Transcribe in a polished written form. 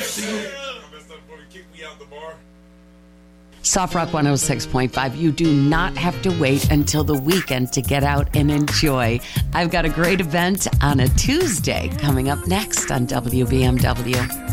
Soft Rock 106.5. You do not have to wait until the weekend to get out and enjoy. I've got a great event on a Tuesday coming up next on WBMW.